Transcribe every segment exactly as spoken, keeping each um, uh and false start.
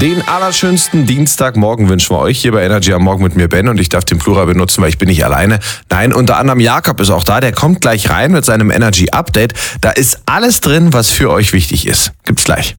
Den allerschönsten Dienstagmorgen wünschen wir euch hier bei Energy am Morgen mit mir, Ben. Und ich darf den Plural benutzen, weil ich bin nicht alleine. Nein, unter anderem Jakob ist auch da. Der kommt gleich rein mit seinem Energy Update. Da ist alles drin, was für euch wichtig ist. Gibt's gleich.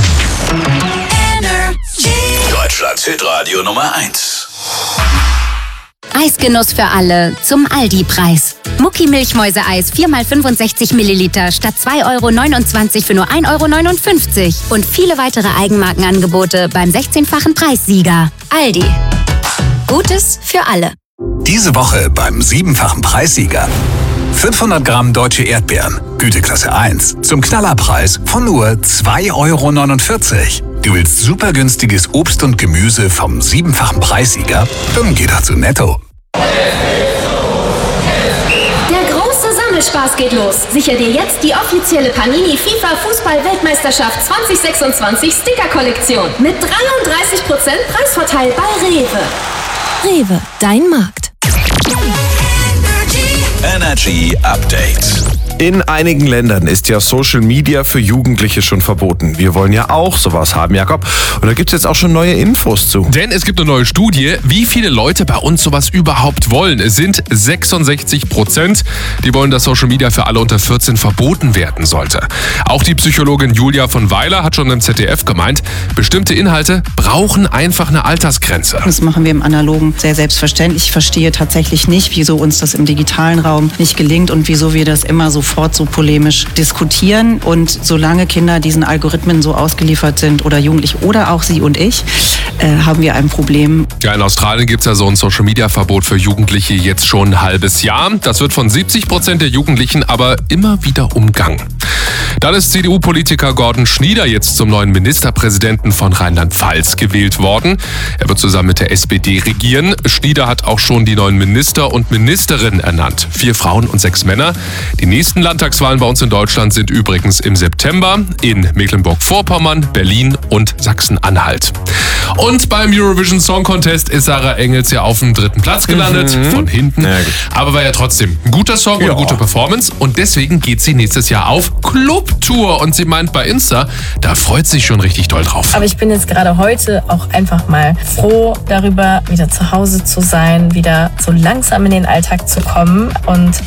Deutschlands Hitradio Nummer eins. Eisgenuss für alle zum Aldi-Preis. Mucki Milchmäuse-Eis vier mal fünfundsechzig Milliliter statt zwei Euro neunundzwanzig für nur ein Euro neunundfünfzig. Und viele weitere Eigenmarkenangebote beim sechzehnfachen Preissieger. Aldi. Gutes für alle. Diese Woche beim siebenfachen Preissieger. fünfhundert Gramm deutsche Erdbeeren, Güteklasse eins, zum Knallerpreis von nur zwei Euro neunundvierzig. Du willst super günstiges Obst und Gemüse vom siebenfachen Preissieger? Dann geh doch zu Netto. Der große Sammelspaß geht los. Sicher dir jetzt die offizielle Panini FIFA Fußball-Weltmeisterschaft zwanzig sechsundzwanzig Sticker-Kollektion mit dreiunddreißig Prozent Preisvorteil bei Rewe. Rewe, dein Markt. Energy Update. In einigen Ländern ist ja Social Media für Jugendliche schon verboten. Wir wollen ja auch sowas haben, Jakob. Und da gibt es jetzt auch schon neue Infos zu. Denn es gibt eine neue Studie, wie viele Leute bei uns sowas überhaupt wollen. Es sind sechsundsechzig Prozent, die wollen, dass Social Media für alle unter vierzehn verboten werden sollte. Auch die Psychologin Julia von Weiler hat schon im Z D F gemeint, bestimmte Inhalte brauchen einfach eine Altersgrenze. Das machen wir im Analogen sehr selbstverständlich. Ich verstehe tatsächlich nicht, wieso uns das im digitalen Raum nicht gelingt und wieso wir das immer sofort so polemisch diskutieren. Und solange Kinder diesen Algorithmen so ausgeliefert sind oder Jugendliche oder auch sie und ich, äh, haben wir ein Problem. Ja, in Australien gibt es ja so ein Social-Media-Verbot für Jugendliche jetzt schon ein halbes Jahr. Das wird von siebzig Prozent der Jugendlichen aber immer wieder umgangen. Dann ist C D U-Politiker Gordon Schnieder jetzt zum neuen Ministerpräsidenten von Rheinland-Pfalz gewählt worden. Er wird zusammen mit der S P D regieren. Schnieder hat auch schon die neuen Minister und Ministerinnen ernannt. Vier Frauen und sechs Männer. Die nächsten Landtagswahlen bei uns in Deutschland sind übrigens im September in Mecklenburg-Vorpommern, Berlin und Sachsen-Anhalt. Und beim Eurovision Song Contest ist Sarah Engels ja auf dem dritten Platz gelandet, mhm. von hinten. Ja, aber war ja trotzdem ein guter Song ja. und eine gute Performance. Und deswegen geht sie nächstes Jahr auf Clubtour. Und sie meint bei Insta, da freut sie sich schon richtig doll drauf. Aber ich bin jetzt gerade heute auch einfach mal froh darüber, wieder zu Hause zu sein, wieder so langsam in den Alltag zu kommen und